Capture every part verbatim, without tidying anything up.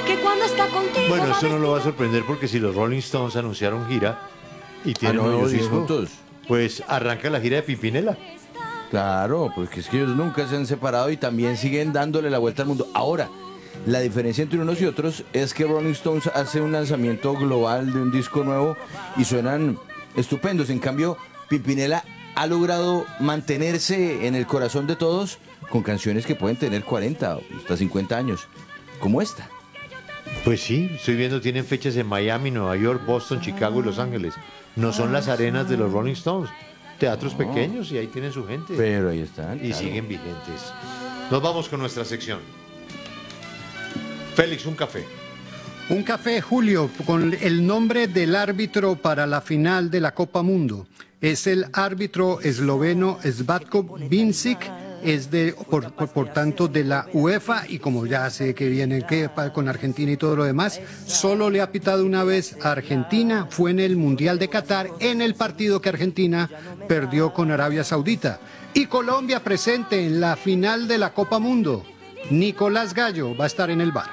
que cuando está contigo. Bueno, va eso no lo va a vestido- sorprender porque si los Rolling Stones anunciaron gira y tienen Ah, no, un diez disco, juntos. pues arranca la gira de Pimpinela. Claro, porque es que ellos nunca se han separado y también siguen dándole la vuelta al mundo. Ahora, la diferencia entre unos y otros es que Rolling Stones hace un lanzamiento global de un disco nuevo y suenan estupendos. En cambio, Pimpinela ha logrado mantenerse en el corazón de todos con canciones que pueden tener cuarenta o hasta cincuenta años, como esta. Pues sí, estoy viendo, tienen fechas en Miami, Nueva York, Boston, Chicago y Los Ángeles. No son las arenas de los Rolling Stones, teatros No. pequeños y ahí tienen su gente. Pero ahí están. Y claro. siguen vigentes. Nos vamos con nuestra sección. Félix, un café. Un café, Julio, con el nombre del árbitro para la final de la Copa Mundo. Es el árbitro esloveno Svatko Vincic, es de, por, por, por tanto de la UEFA, y como ya sé que viene que, pa- con Argentina y todo lo demás, solo le ha pitado una vez a Argentina, fue en el Mundial de Qatar, en el partido que Argentina perdió con Arabia Saudita. Y Colombia presente en la final de la Copa Mundo. Nicolás Gallo va a estar en el bar.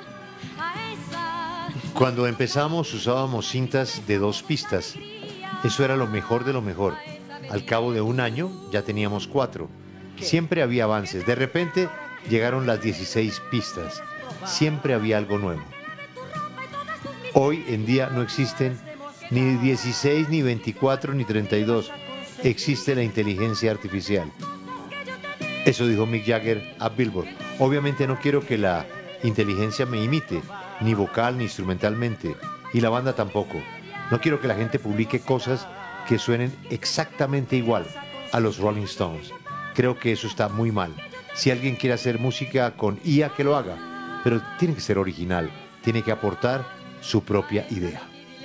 Cuando empezamos usábamos cintas de dos pistas. Eso era lo mejor de lo mejor. Al cabo de un año ya teníamos cuatro. Siempre había avances. De repente llegaron las dieciséis pistas. Siempre había algo nuevo. Hoy en día no existen ni dieciséis, ni veinticuatro, ni treinta y dos. Existe la inteligencia artificial. Eso dijo Mick Jagger a Billboard. Obviamente no quiero que la inteligencia me imite, ni vocal ni instrumentalmente, y la banda tampoco. No quiero que la gente publique cosas que suenen exactamente igual a los Rolling Stones. Creo que eso está muy mal. Si alguien quiere hacer música con I A, que lo haga, pero tiene que ser original, tiene que aportar su propia idea.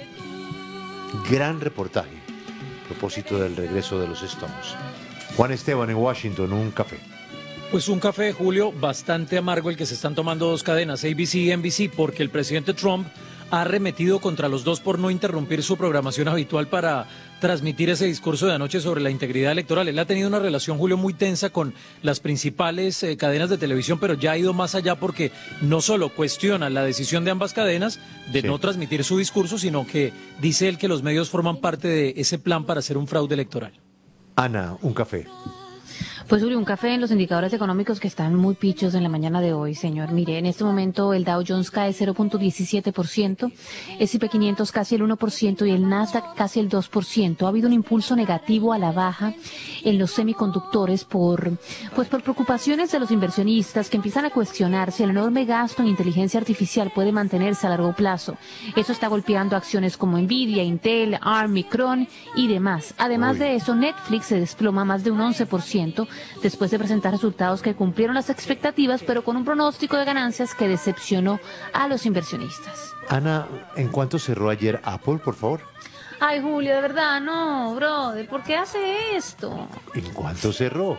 Gran reportaje a propósito del regreso de los Stones. Juan Esteban en Washington, un café. Pues un café, Julio, bastante amargo el que se están tomando dos cadenas, A B C y N B C, porque el presidente Trump ha arremetido contra los dos por no interrumpir su programación habitual para transmitir ese discurso de anoche sobre la integridad electoral. Él ha tenido una relación, Julio, muy tensa con las principales eh, cadenas de televisión, pero ya ha ido más allá porque no solo cuestiona la decisión de ambas cadenas de Sí. no transmitir su discurso, sino que dice él que los medios forman parte de ese plan para hacer un fraude electoral. Ana, un café. Pues Julio, un café en los indicadores económicos que están muy pichos en la mañana de hoy, señor. Mire, en este momento el Dow Jones cae cero punto diecisiete por ciento, S and P quinientos casi el uno por ciento y el Nasdaq casi el dos por ciento. Ha habido un impulso negativo a la baja en los semiconductores por, pues por preocupaciones de los inversionistas que empiezan a cuestionar si el enorme gasto en inteligencia artificial puede mantenerse a largo plazo. Eso está golpeando acciones como Nvidia, Intel, ARM, Micron y demás. Además Uy. de eso, Netflix se desploma más de un once por ciento después de presentar resultados que cumplieron las expectativas, pero con un pronóstico de ganancias que decepcionó a los inversionistas. Ana, ¿en cuánto cerró ayer Apple, por favor? Ay, Julio, de verdad, no, brother, ¿por qué hace esto? ¿En cuánto cerró?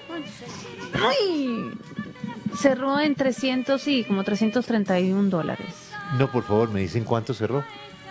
Ay, cerró en trescientos, sí, como trescientos treinta y un dólares. No, por favor, me dicen cuánto cerró.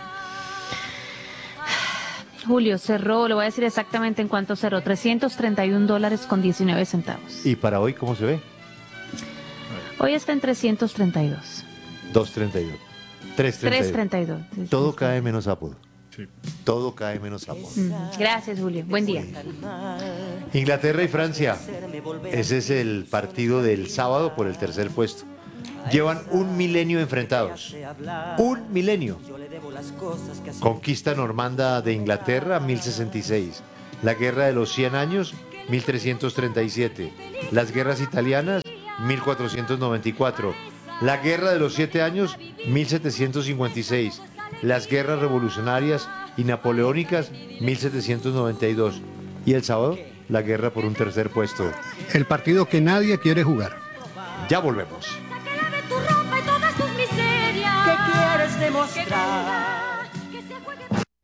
Julio, cerró, le voy a decir exactamente en cuánto cerró, trescientos treinta y un dólares con diecinueve centavos. ¿Y para hoy cómo se ve? Hoy está en trescientos treinta y dos. dos treinta y dos. tres treinta y dos. trescientos treinta y dos. Todo cae menos Apple. Todo cae menos Apple. Mm, Gracias, Julio. Buen día. Inglaterra y Francia. Ese es el partido del sábado por el tercer puesto. Llevan un milenio enfrentados. Un milenio. Conquista normanda de Inglaterra, mil sesenta y seis. La guerra de los cien años, mil trescientos treinta y siete. Las guerras italianas, mil cuatrocientos noventa y cuatro. La guerra de los siete años, mil setecientos cincuenta y seis. Las guerras revolucionarias y napoleónicas, mil setecientos noventa y dos. Y el sábado, la guerra por un tercer puesto. El partido que nadie quiere jugar. Ya volvemos. Sácala de tu ropa y todas tus miserias. ¿Qué quieres demostrar? Que se juegue.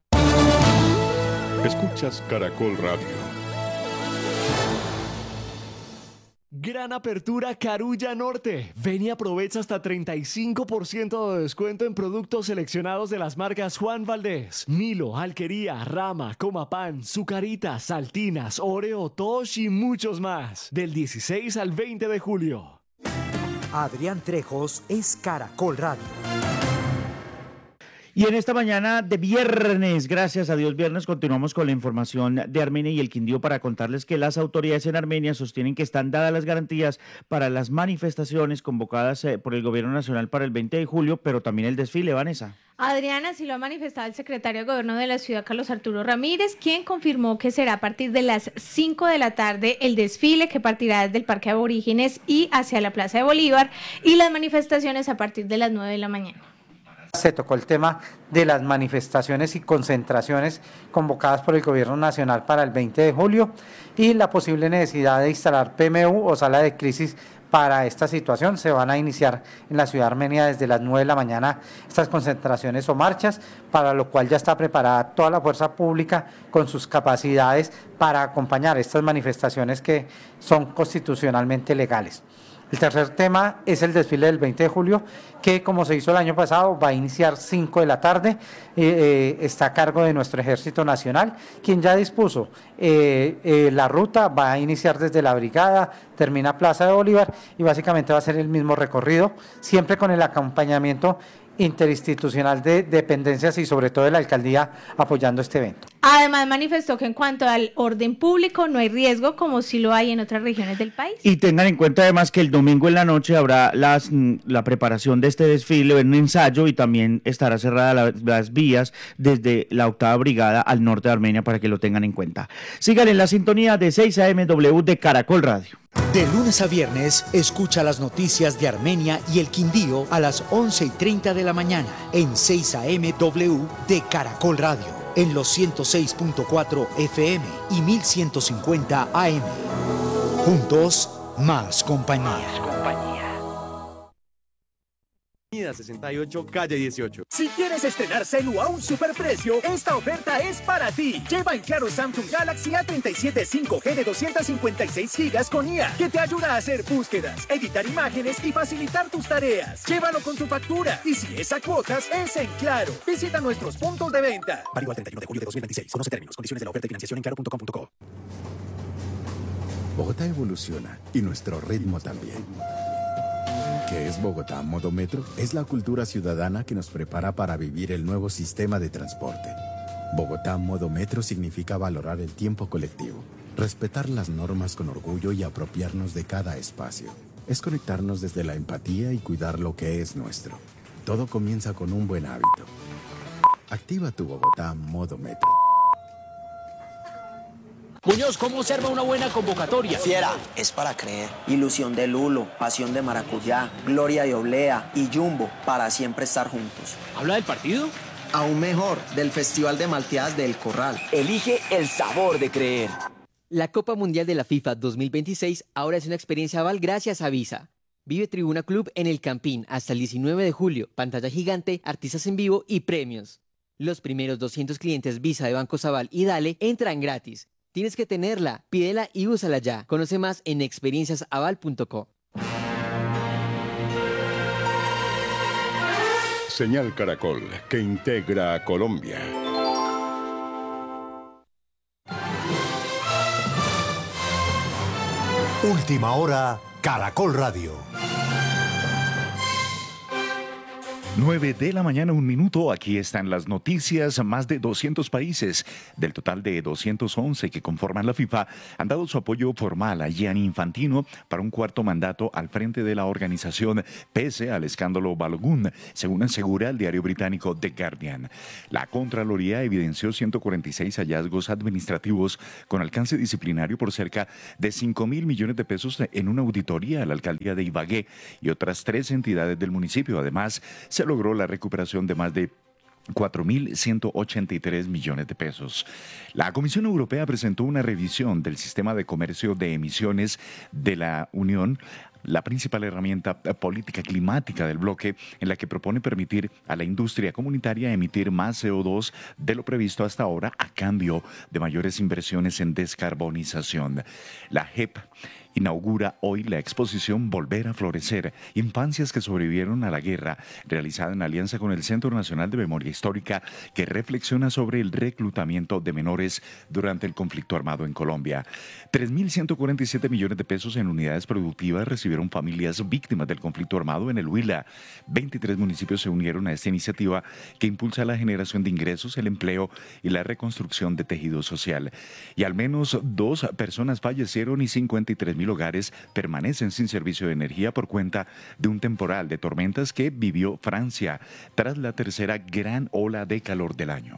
Escuchas Caracol Radio. Gran apertura Carulla Norte. Ven y aprovecha hasta treinta y cinco por ciento de descuento en productos seleccionados de las marcas Juan Valdés, Milo, Alquería, Rama, Comapan, Zucaritas, Saltinas, Oreo, Tosh y muchos más. Del dieciséis al veinte de julio. Adrián Trejos es Caracol Radio. Y en esta mañana de viernes, gracias a Dios viernes, continuamos con la información de Armenia y el Quindío para contarles que las autoridades en Armenia sostienen que están dadas las garantías para las manifestaciones convocadas eh, por el gobierno nacional para el veinte de julio, pero también el desfile, Vanessa. Adriana, así lo ha manifestado el secretario de Gobierno de la ciudad, Carlos Arturo Ramírez, quien confirmó que será a partir de las cinco de la tarde el desfile que partirá desde el Parque Aborígenes y hacia la Plaza de Bolívar, y las manifestaciones a partir de las nueve de la mañana. Se tocó el tema de las manifestaciones y concentraciones convocadas por el Gobierno Nacional para el veinte de julio y la posible necesidad de instalar P M U o sala de crisis para esta situación. Se van a iniciar en la ciudad armenia desde las nueve de la mañana estas concentraciones o marchas, para lo cual ya está preparada toda la fuerza pública con sus capacidades para acompañar estas manifestaciones que son constitucionalmente legales. El tercer tema es el desfile del veinte de julio, que como se hizo el año pasado va a iniciar cinco de la tarde, eh, eh, está a cargo de nuestro Ejército Nacional, quien ya dispuso eh, eh, la ruta, va a iniciar desde la brigada, termina Plaza de Bolívar y básicamente va a ser el mismo recorrido, siempre con el acompañamiento interinstitucional de dependencias y sobre todo de la alcaldía apoyando este evento. Además manifestó que en cuanto al orden público no hay riesgo como sí lo hay en otras regiones del país. Y tengan en cuenta además que el domingo en la noche habrá las, la preparación de este desfile, un ensayo, y también estará cerrada la, las vías desde la octava brigada al norte de Armenia, para que lo tengan en cuenta. Sigan en la sintonía de seis A M W de Caracol Radio. De lunes a viernes, escucha las noticias de Armenia y el Quindío a las once y treinta de la mañana en seis A M W de Caracol Radio, en los ciento seis punto cuatro F M y mil ciento cincuenta A M. Juntos, más compañía. sesenta y ocho, calle dieciocho. Si quieres estrenar celu a un superprecio, esta oferta es para ti. Lleva en claro Samsung Galaxy A treinta y siete cinco G de doscientos cincuenta y seis gigas con I A, que te ayuda a hacer búsquedas, editar imágenes y facilitar tus tareas. Llévalo con tu factura, y si es a cuotas, es en Claro. Visita nuestros puntos de venta. Válido al treinta y uno de julio de dos mil veintiséis. Conoce términos, condiciones de la oferta y financiación en claro punto com punto co. Bogotá evoluciona y nuestro ritmo también. ¿Qué es Bogotá Modo Metro? Es la cultura ciudadana que nos prepara para vivir el nuevo sistema de transporte. Bogotá Modo Metro significa valorar el tiempo colectivo, respetar las normas con orgullo y apropiarnos de cada espacio. Es conectarnos desde la empatía y cuidar lo que es nuestro. Todo comienza con un buen hábito. Activa tu Bogotá Modo Metro. Muñoz, ¿cómo se arma una buena convocatoria? Fiera, es para creer. Ilusión de Lulo, pasión de maracuyá, gloria de oblea y Jumbo, para siempre estar juntos. ¿Habla del partido? Aún mejor, del Festival de Malteadas del Corral. Elige el sabor de creer. La Copa Mundial de la FIFA dos mil veintiséis ahora es una experiencia aval gracias a Visa. Vive Tribuna Club en el Campín hasta el diecinueve de julio, pantalla gigante, artistas en vivo y premios. Los primeros doscientos clientes Visa de Banco Sabal y Dale entran gratis. Tienes que tenerla, pídela y úsala ya. Conoce más en experiencias aval punto co. Señal Caracol, que integra a Colombia. Última hora, Caracol Radio. nueve de la mañana, un minuto. Aquí están las noticias. Más de doscientos países, del total de doscientos once que conforman la FIFA, han dado su apoyo formal a Gianni Infantino para un cuarto mandato al frente de la organización, pese al escándalo Balogun, según asegura el diario británico The Guardian. La Contraloría evidenció ciento cuarenta y seis hallazgos administrativos con alcance disciplinario por cerca de cinco mil millones de pesos en una auditoría a la alcaldía de Ibagué y otras tres entidades del municipio. Además, se logró la recuperación de más de cuatro mil ciento ochenta y tres millones de pesos. La Comisión Europea presentó una revisión del sistema de comercio de emisiones de la Unión, la principal herramienta política climática del bloque, en la que propone permitir a la industria comunitaria emitir más C O dos de lo previsto hasta ahora a cambio de mayores inversiones en descarbonización. La J E P inaugura hoy la exposición Volver a Florecer, Infancias que sobrevivieron a la guerra, realizada en alianza con el Centro Nacional de Memoria Histórica, que reflexiona sobre el reclutamiento de menores durante el conflicto armado en Colombia. tres mil ciento cuarenta y siete millones de pesos en unidades productivas recibieron familias víctimas del conflicto armado en el Huila. veintitrés municipios se unieron a esta iniciativa que impulsa la generación de ingresos, el empleo y la reconstrucción de tejido social. Y al menos dos personas fallecieron y cincuenta y tres mil hogares permanecen sin servicio de energía por cuenta de un temporal de tormentas que vivió Francia tras la tercera gran ola de calor del año.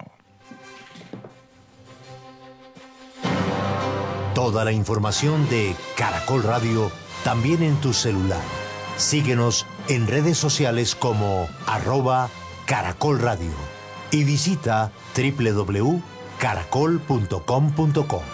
Toda la información de Caracol Radio también en tu celular. Síguenos en redes sociales como arroba Caracol Radio y visita doble u doble u doble u punto caracol punto com punto co.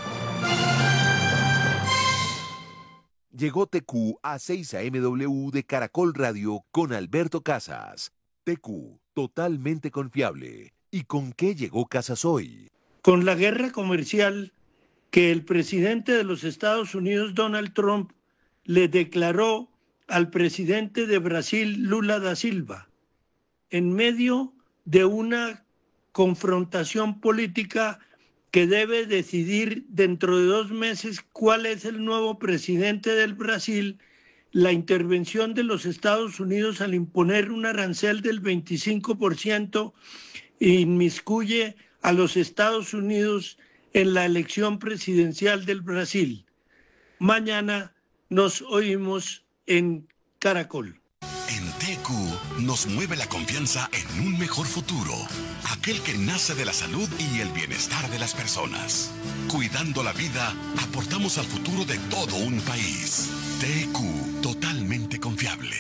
Llegó T Q a seis A M W de Caracol Radio con Alberto Casas. T Q, totalmente confiable. ¿Y con qué llegó Casas hoy? Con la guerra comercial que el presidente de los Estados Unidos, Donald Trump, le declaró al presidente de Brasil, Lula da Silva, en medio de una confrontación política que debe decidir dentro de dos meses cuál es el nuevo presidente del Brasil. La intervención de los Estados Unidos al imponer un arancel del veinticinco por ciento inmiscuye a los Estados Unidos en la elección presidencial del Brasil. Mañana nos oímos en Caracol. En T Q nos mueve la confianza en un mejor futuro, aquel que nace de la salud y el bienestar de las personas. Cuidando la vida, aportamos al futuro de todo un país. T Q, totalmente confiable.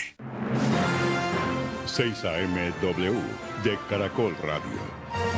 seis A M W de Caracol Radio.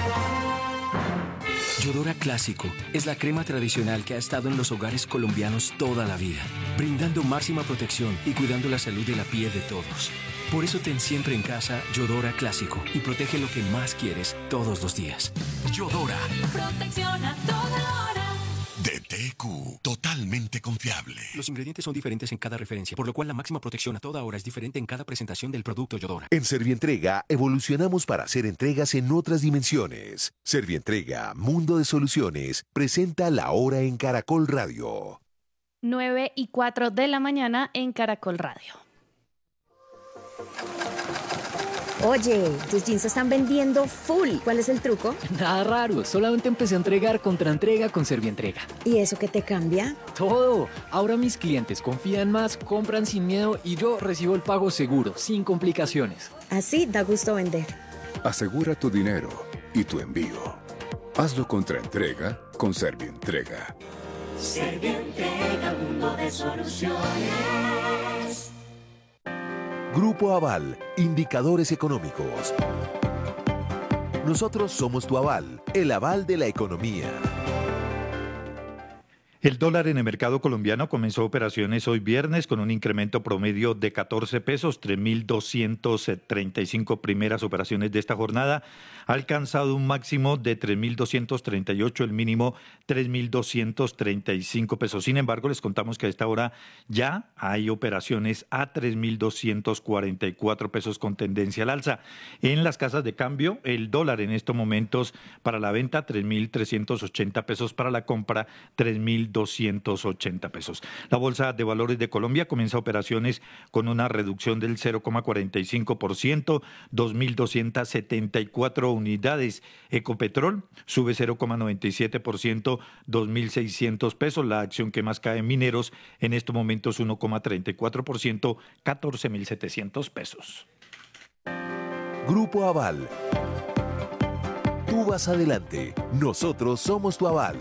Yodora Clásico es la crema tradicional que ha estado en los hogares colombianos toda la vida, brindando máxima protección y cuidando la salud de la piel de todos. Por eso ten siempre en casa Yodora Clásico y protege lo que más quieres todos los días. Yodora. Protección a toda hora. De T Q, totalmente confiable. Los ingredientes son diferentes en cada referencia, por lo cual la máxima protección a toda hora es diferente en cada presentación del producto Yodora. En Servientrega evolucionamos para hacer entregas en otras dimensiones. Servientrega, Mundo de Soluciones, presenta La Hora en Caracol Radio. nueve y cuatro de la mañana en Caracol Radio. Oye, tus jeans se están vendiendo full. ¿Cuál es el truco? Nada raro, solamente empecé a entregar contra entrega con Servientrega. ¿Y eso qué te cambia? Todo. Ahora mis clientes confían más, compran sin miedo y yo recibo el pago seguro, sin complicaciones. Así da gusto vender. Asegura tu dinero y tu envío. Hazlo contra entrega con Servientrega. Servientrega, mundo de soluciones. Grupo Aval, indicadores económicos. Nosotros somos tu aval, el aval de la economía. El dólar en el mercado colombiano comenzó operaciones hoy viernes con un incremento promedio de catorce pesos, tres mil doscientos treinta y cinco primeras operaciones de esta jornada, ha alcanzado un máximo de tres mil doscientos treinta y ocho, el mínimo tres mil doscientos treinta y cinco pesos. Sin embargo, les contamos que a esta hora ya hay operaciones a tres mil doscientos cuarenta y cuatro pesos con tendencia al alza. En las casas de cambio, el dólar en estos momentos para la venta tres mil trescientos ochenta pesos, para la compra tres mil doscientos ochenta pesos. La Bolsa de Valores de Colombia comienza operaciones con una reducción del cero coma cuarenta y cinco por ciento, dos mil doscientas setenta y cuatro unidades. Ecopetrol sube cero coma noventa y siete por ciento, dos mil seiscientos pesos. La acción que más cae en Mineros en estos momentos uno coma treinta y cuatro por ciento, catorce mil setecientos pesos. Grupo Aval. Tú vas adelante, nosotros somos tu aval.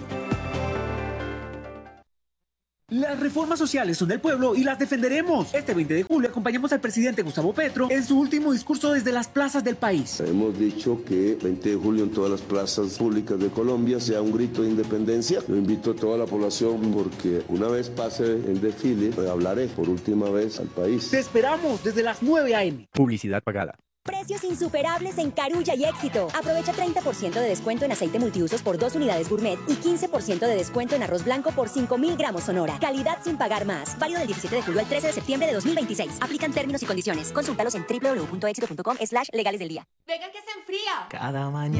Las reformas sociales son del pueblo y las defenderemos. Este veinte de julio acompañamos al presidente Gustavo Petro en su último discurso desde las plazas del país. Hemos dicho que veinte de julio en todas las plazas públicas de Colombia sea un grito de independencia. Lo invito a toda la población porque una vez pase el desfile, hablaré por última vez al país. Te esperamos desde las nueve a eme Publicidad pagada. Precios insuperables en Carulla y Éxito. Aprovecha treinta por ciento de descuento en aceite multiusos por dos unidades gourmet y quince por ciento de descuento en arroz blanco por cinco mil gramos Sonora. Calidad sin pagar más. Válido del diecisiete de julio al trece de septiembre de dos mil veintiséis. Aplican términos y condiciones. Consúltalos en w w w punto éxito punto com slash legales del día. Venga que se enfría. Cada mañana